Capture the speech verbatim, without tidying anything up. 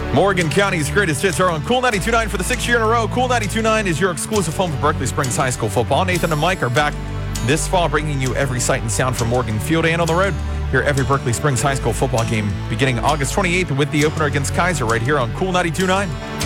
Morgan County's greatest hits are on Cool ninety-two point nine for the sixth year in a row. Cool ninety-two point nine is your exclusive home for Berkeley Springs High School football. Nathan and Mike are back this fall, bringing you every sight and sound from Morgan Field and on the road. Hear every Berkeley Springs High School football game beginning August twenty-eighth with the opener against Kaiser right here on Cool ninety-two point nine.